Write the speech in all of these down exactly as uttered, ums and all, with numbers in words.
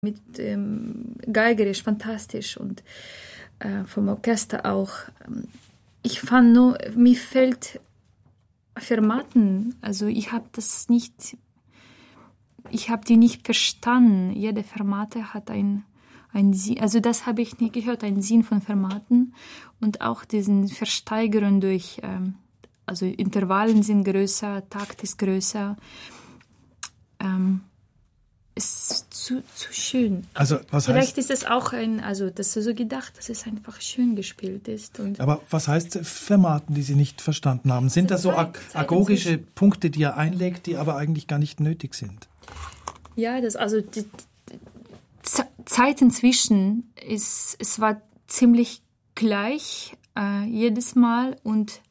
mit dem Geiger ist fantastisch und äh, vom Orchester auch. Ich fand nur, mir fehlt Fermaten, also ich habe das nicht, ich habe die nicht verstanden. Jede Fermate hat ein, ein Sinn, also das habe ich nicht gehört, ein Sinn von Fermaten und auch diesen Versteigerung durch, ähm, also Intervallen sind größer, Takt ist größer. Ähm, Es ist zu, zu schön. Also, was Vielleicht heißt, ist es auch ein, also das ist so gedacht, dass es einfach schön gespielt ist. Und aber was heißt Fermaten, die Sie nicht verstanden haben? Sind das so ag- agogische Punkte, die er einlegt, die aber eigentlich gar nicht nötig sind? Ja, das, also die, die Z- Zeit inzwischen ist, es war ziemlich gleich äh, jedes Mal und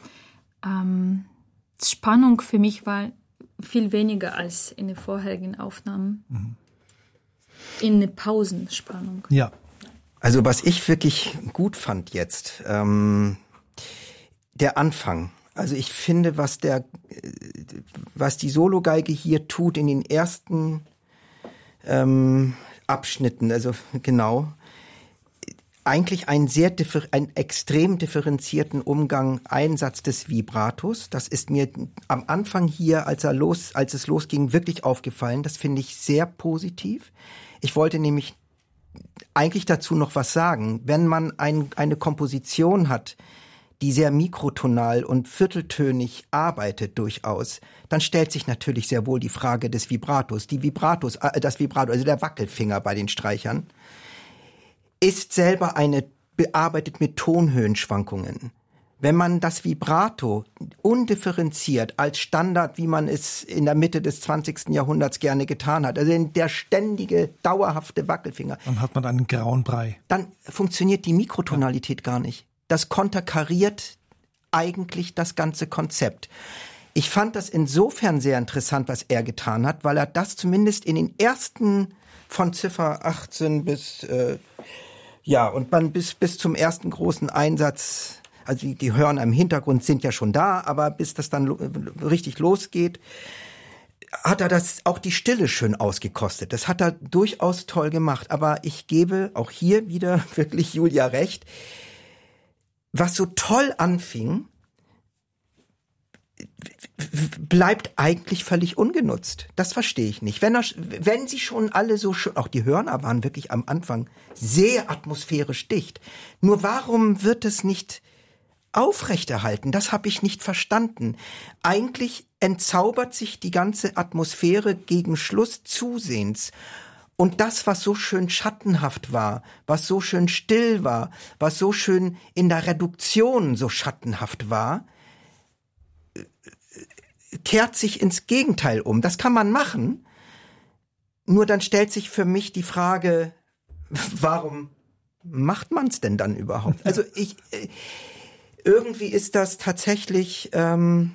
ähm, Spannung für mich war viel weniger als in den vorherigen Aufnahmen. Mhm. In der Pausenspannung. Ja. Also was ich wirklich gut fand jetzt, ähm, der Anfang. Also ich finde, was der, was die Sologeige hier tut in den ersten ähm, Abschnitten, also genau, eigentlich einen sehr differ- einen extrem differenzierten Umgang, Einsatz des Vibratos. Das ist mir am Anfang hier, als er los, als es losging, wirklich aufgefallen. Das finde ich sehr positiv. Ich wollte nämlich eigentlich dazu noch was sagen. Wenn man ein, eine Komposition hat, die sehr mikrotonal und vierteltönig arbeitet durchaus, dann stellt sich natürlich sehr wohl die Frage des Vibratos. Die Vibratos, äh, das Vibrato, also der Wackelfinger bei den Streichern, ist selber eine, bearbeitet mit Tonhöhenschwankungen. Wenn man das Vibrato undifferenziert als Standard, wie man es in der Mitte des zwanzigsten Jahrhunderts gerne getan hat, also der ständige, dauerhafte Wackelfinger, dann hat man einen grauen Brei. Dann funktioniert die Mikrotonalität gar nicht. Das konterkariert eigentlich das ganze Konzept. Ich fand das insofern sehr interessant, was er getan hat, weil er das zumindest in den ersten von Ziffer achtzehn bis äh, ja, und man bis, bis zum ersten großen Einsatz, also die, die Hören im Hintergrund sind ja schon da, aber bis das dann lo- richtig losgeht, hat er das auch die Stille schön ausgekostet. Das hat er durchaus toll gemacht. Aber ich gebe auch hier wieder wirklich Julia recht. Was so toll anfing, bleibt eigentlich völlig ungenutzt. Das verstehe ich nicht. Wenn, er, wenn sie schon alle so schön, auch die Hörner waren wirklich am Anfang sehr atmosphärisch dicht. Nur warum wird es nicht aufrechterhalten? Das habe ich nicht verstanden. Eigentlich entzaubert sich die ganze Atmosphäre gegen Schluss zusehends. Und das, was so schön schattenhaft war, was so schön still war, was so schön in der Reduktion so schattenhaft war, kehrt sich ins Gegenteil um. Das kann man machen. Nur dann stellt sich für mich die Frage, warum macht man es denn dann überhaupt? Also ich, irgendwie ist das tatsächlich ähm,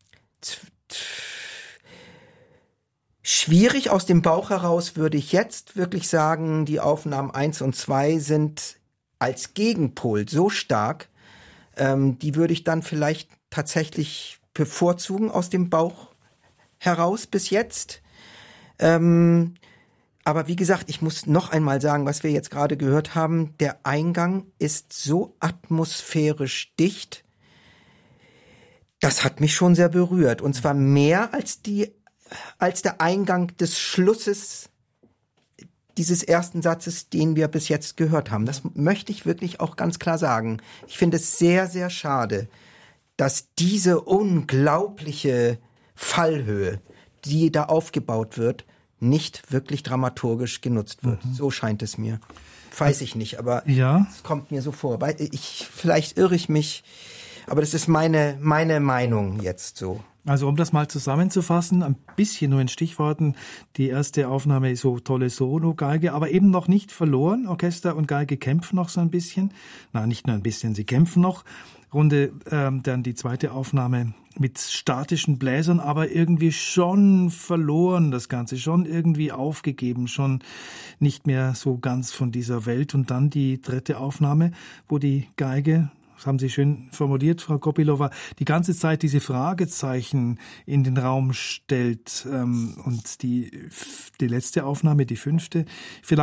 schwierig. Aus dem Bauch heraus würde ich jetzt wirklich sagen, die Aufnahmen eins und zwei sind als Gegenpol so stark, ähm, die würde ich dann vielleicht tatsächlich bevorzugen aus dem Bauch heraus bis jetzt. Ähm, aber wie gesagt, ich muss noch einmal sagen, was wir jetzt gerade gehört haben, der Eingang ist so atmosphärisch dicht, das hat mich schon sehr berührt. Und zwar mehr als die, als der Eingang des Schlusses dieses ersten Satzes, den wir bis jetzt gehört haben. Das möchte ich wirklich auch ganz klar sagen. Ich finde es sehr, sehr schade, dass diese unglaubliche Fallhöhe, die da aufgebaut wird, nicht wirklich dramaturgisch genutzt wird. Mhm. So scheint es mir. Weiß ich nicht, aber ja. Es kommt mir so vor. Weil ich, vielleicht irre ich mich, aber das ist meine, meine Meinung jetzt so. Also um das mal zusammenzufassen, ein bisschen nur in Stichworten, die erste Aufnahme so tolle Solo-Geige, aber eben noch nicht verloren. Orchester und Geige kämpfen noch so ein bisschen. Nein, nicht nur ein bisschen, sie kämpfen noch. Runde ähm, dann die zweite Aufnahme mit statischen Bläsern, aber irgendwie schon verloren, das Ganze, schon irgendwie aufgegeben, schon nicht mehr so ganz von dieser Welt. Und dann die dritte Aufnahme, wo die Geige, das haben Sie schön formuliert, Frau Kopylova, die ganze Zeit diese Fragezeichen in den Raum stellt. Ähm, und die, die letzte Aufnahme, die fünfte, vielleicht